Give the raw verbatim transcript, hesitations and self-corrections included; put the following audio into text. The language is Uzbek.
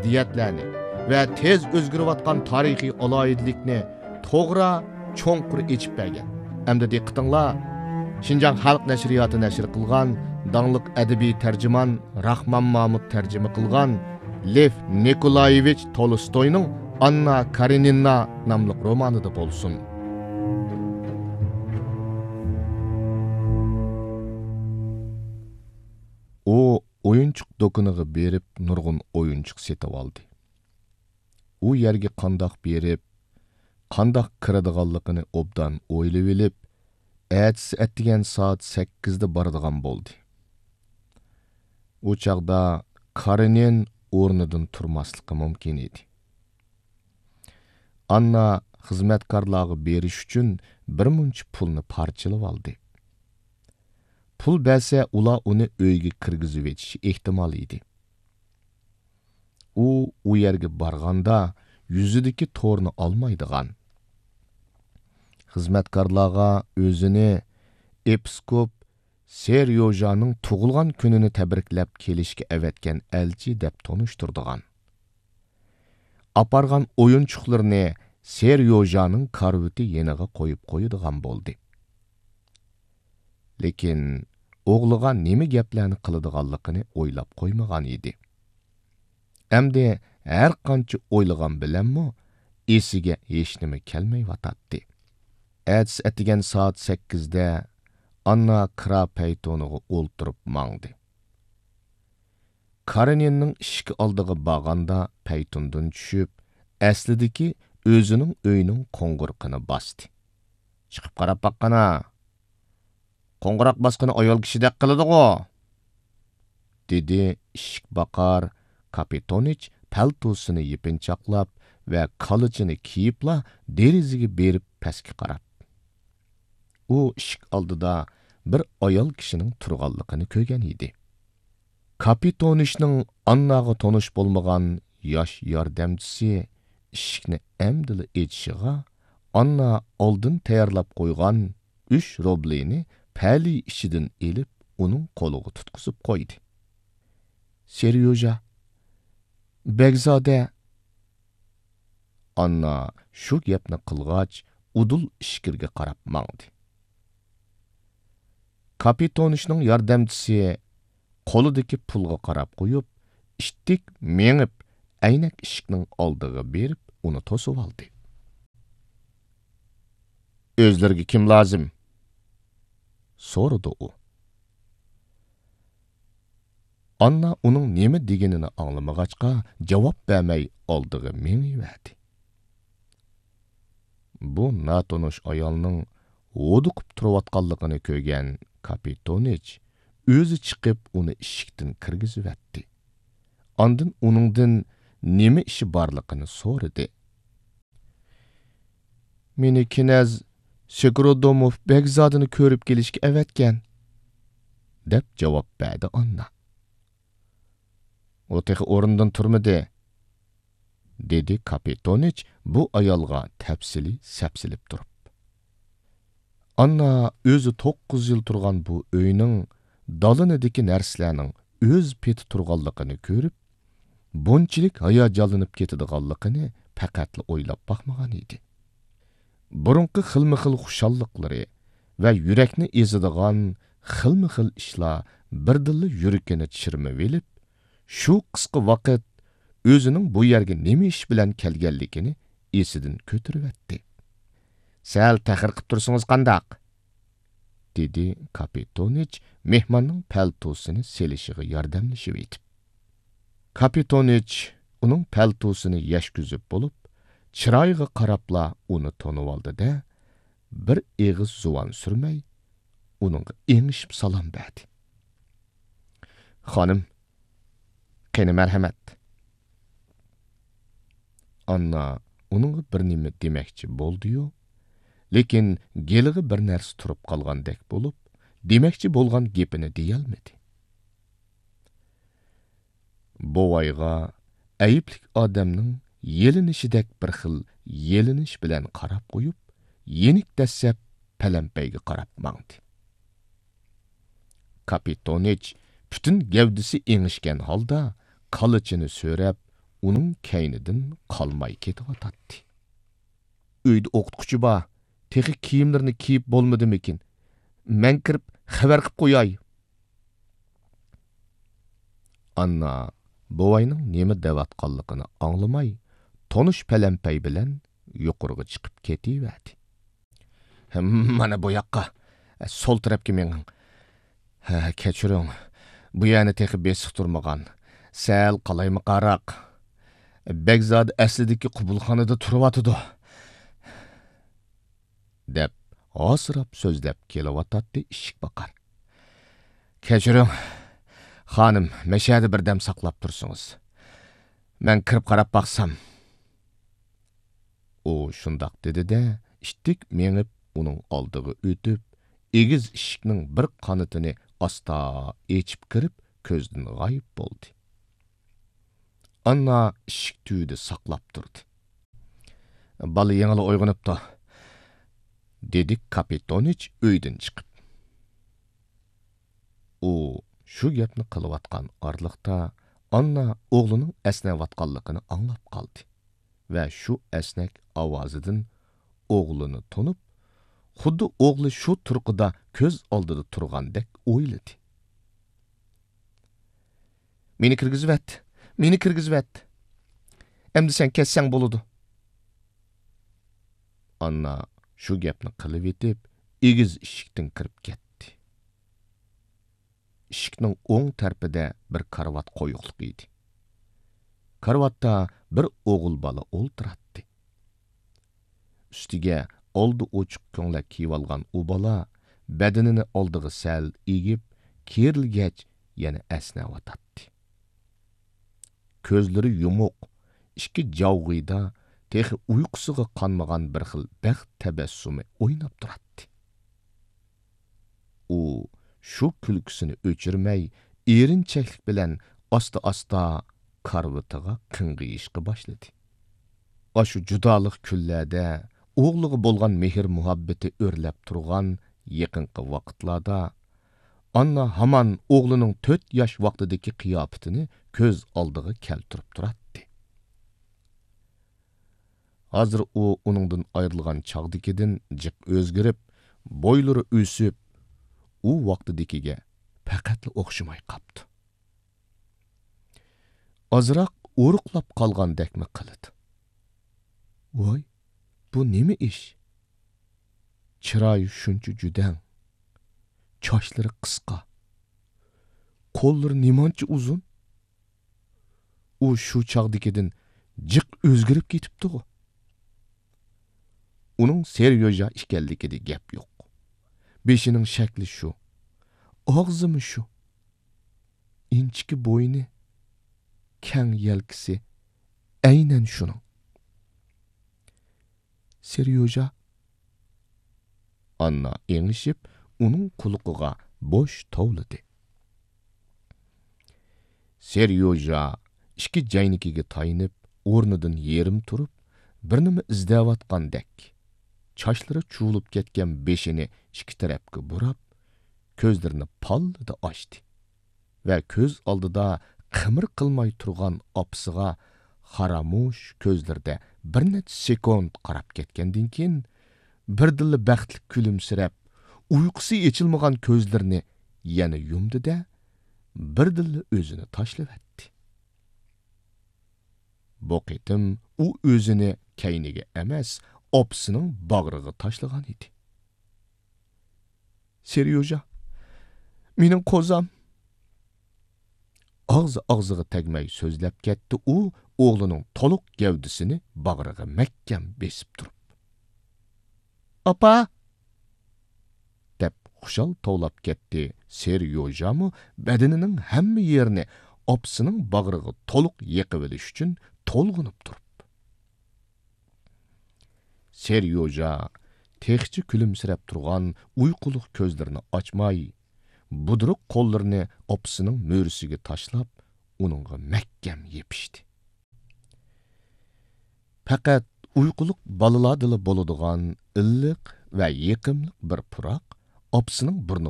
ziddiyatlarni va tez o'zgarayotgan tarixiy aloyidilikni to'g'ri cho'nqur echib bergan. Hamda diqqatinglar, Şinjan Xalq Nashriyoti nashr qilgan dаңлық әдеби tarjimon Rahmon Mahmud tarjima qilgan Lev Nikolayevich Tolstoyning Anna Karenina nomli romanida bo'lsin. O o'yinchiq do'koniga berib nurg'un o'yinchiq setib oldi. U yerga qandoq berib, qandoq kiradiganligini obdan o'ylab olib, Әтісі әттіген saat sakkizda baradigan bo'ldi. U chaqda Karenin o'rnidan turmasligi mumkin edi. Anna xizmatkorlarga berish uchun bir muncha pulni parchalab oldi. Pul bersa, ular uni uyga kirgizib etishi ehtimol edi. U u yerga borganda yuzidagi to'rni olmaydigan. Xizmatkorlarga o'zini episkop Seryojaning tug'ilgan kunini tabriklab kelishga avatgan elchi deb tonishtirdigan. Apargan o'yinchiqlarni Seryojaning karviti yeniga qo'yib qo'yadigan bo'ldi. Lekin o'g'liga nima gaplarni qiladiganligini o'ylab qo'ymagan edi. Endi har qancha o'ylagan bilanmi, esiga hech nima kelmay vatatdi. Әтіс әтіген saat sakkizda Anna kira paytoniga o'ltirib mangdi. Kareninning ishki oldiga borganda paytondan tushib, aslidagi o'zining uyining qo'ng'irqini bosdi. Chiqib qarab baqqana. Qo'ng'iroq bosqini ayol kishidek qiladi-ku, dedi ishik baqar Kapitonich paltosini yipinchoqlab va qilichini kiyibla derazaga berib pastga qarab. U ishik oldida bir ayol kishining turganligini ko'rgan edi. Kapitonishning Annaga tonish bo'lmagan yosh yordamchisi ishikni amdili etishiga Anna oldin tayyorlab qo'ygan uch rublini pali ichidan elib uning qo'liga tutqizib qo'ydi. Seryoja, Begzoda. Anna shu gapni qilg'ach, udul ishkirga qarab mangdi. Kapitonishning yordamchisi qo'lidagi pulga qarab qo'yib, ishtik mengib, aynak ishikning oldiga berib, uni to'sib oldi. O'zlariga kim lozim? So'radi u. Anna uning nima deganini anglamag'achqa javob bermay oldiga mengiverdi. Bu natonish ayolning o'diqib turayotganligini ko'rgan Kapitonich o'zi chiqib uni ishikdan kirgizib-etdi. Ondan uningdan nima ishi borligini so'radi. Meni knaz Shekrodomov Begzodini ko'rib kelishga avatgan, deb javob berdi Anna. O tehi o'rindan turmadi, dedi Kapitonich bu ayolga tafsili sapsilib turib. Anna o'zi to'qqiz yil turgan bu uyning dalinidagi narsalarning o'z peti turganligini ko'rib, bunchilik hayajonlanib ketadiganligini faqatla o'ylab baxmagan edi. Burunqi xilma-xil xushalliqlari va yurakni ezadigan xilma-xil ishlar birdilla yurakini chirmab elib, shu qisqa vaqt o'zining bu yerga nima ish bilan kelganligini esidan ko'tarib-etdi. Sal taxir qilib tursangiz qandaq? dedi Kapitonich mehmonning paltosini selishiga yordamlashib etib. Kapitonich uning paltosini yashkuzib bo'lib, chiroyiga qarabla uni tonib oldi-da, bir eg'iz zuvan surmay, uningga engishib salom berdi. Xonim, qani marhamat. Anna uningga bir nima demoqchi bo'ldi-yu, lekin geliga bir narsa turib qolgandek bo'lib, demoqchi bo'lgan gapini deyolmadi. Bovayga ayiblik odamning yelinishidek bir xil yelinish bilan qarab qo'yib, yenik dasab palampayga qarab mangdi. Kapitonich butun gavdisi engishgan holda qilichini so'rab uning kaynidan qolmay ketiyotatdi. Uyda o'qituvchi bor, texi kiyimlarini kiyib bo'lmadimikin? Men kirib xabar qilib qo'yay. Anna buvayning nima devatqanligini anglamay, tonish palampay bilan yuqoriga chiqib ketiverdi. Mana bu yoqqa, sol tarafga mening. Ha, kechiring. Bu yana texi besiq turmagan. Sal qalaymi qaraq. Begzod aslidagi qubulxonada turyotidi. deb osirab so'zlab kelyotdi ishik boqar. Kechiring, xonim, mashada birdam saqlab tursingiz. Men kirib qarab baqsam. U shundoq dedi-de, ishtik mengib uning oldiga o'tib, egiz ishikning bir qanotini asta echib kirib, ko'zdan g'oyib bo'ldi. Anna ishik tüyüdü saqlab turdi. Bala yengili uyg'onibdi, dedi Kapitonich uydan chiqib. U shu gapni qilayotgan orliqda Anna o'g'lining esnayotganligini anglab qoldi va shu esnak ovozidan o'g'lini tunib, xuddi o'g'li shu turqida ko'z oldida turgandek o'yladi. Meni kirgizvat, meni kirgizvat. Endi sen ketsang bo'ladi. Anna shu gapni qilib etib, egiz eshikdan kirib ketdi. Eshikning o'ng tarafida bir karvat qo'yuqlik edi. Karvatda bir o'g'il bola o'ltiradi. Ustiga oldi ochiq ko'nglak kiyib olgan u bola badanini oldiga sal egib, kerilgach yana esnayotdi. Ko'zlari yumuq, ikki javg'ida texi uyqusiga qanmagan bir xil baxt tabassumi o'ynab turadi. U shu kulkusini o'chirmay, erinchaklik bilan asta-asta karvatiga qing'iyishga boshladi. Ashu judolik kunlarda o'g'liga bo'lgan mehr muhabbati o'rlab turgan yaqinqi vaqtlarda Anna hamon o'g'lining to'rt yosh vaqtidagi qiyofatini ko'z oldiga keltirib turadi. Hozir u uningdan ayrilgan chaqdikidan jiq o'zgarib, bo'ylari o'sib, u vaqtidagiga faqatli o'xshamay qopti. Azroq o'ruqlab qolgandekmi qildi. Voy, bu nima ish? Chiroyi shuncha judang, chochlari qisqa, qo'llari nimancha uzun. U shu chaqdikidan jiq o'zgarib ketibdi-ku. Uning seryoja ekanligida gap yo'q. Beshining shakli shu, og'zimi shu, inchki bo'yni, kang yelkisi aynan shuning. Seryoja Anna engishib, uning quliqiga bo'sh tovladi. Seryoja ikki jaynikiga tayinib, o'rnidan yerim turib, bir nima izlayotgandek, chochlari chuvilib ketgan beshini ikki tarafga burab, ko'zlarini pallida ochdi va ko'z oldida qimir qilmay turgan opsiga xaramush ko'zlarda bir necha sekund qarab ketgandan keyin birdilla baxtli kulimsirab, uyqusi yechilmagan ko'zlarini yana yumdi-da, birdilla o'zini tashlavatdi. Bu qitim u o'zini kayniga emas, opsining bag'riga tashlagan edi. Seryoja, mening qo'zam. Ağzı ağzıga tegmay so'zlab ketdi u, o'g'lining to'liq gavdisini bag'riga mahkam besib turib. Apa! deb xushal tovlab ketdi Seryojamu badanining hamma yerini opsining bag'riga to'liq yiqib olish uchun to'lg'inib turib. Seryoja texchi kulimsirab turgan uyquliq ko'zlarini ochmay, budruq qo'llarini opsining mo'risiga tashlab, uningga mahkam yepishdi. Faqat uyquliq balalardila bo'ladigan illiq va yiqimliq bir puroq opsining burniga